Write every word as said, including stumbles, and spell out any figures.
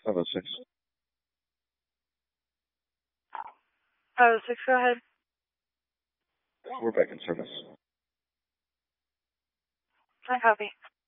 five oh six. five oh six, go ahead. We're back in service. I copy.